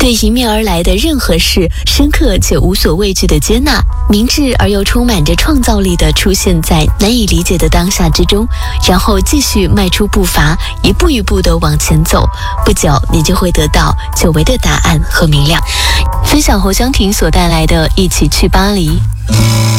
对迎面而来的任何事深刻且无所畏惧的接纳，明智而又充满着创造力地出现在难以理解的当下之中，然后继续迈出步伐，一步一步地往前走，不久你就会得到久违的答案和明亮。分享侯湘婷所带来的《一起去巴黎》。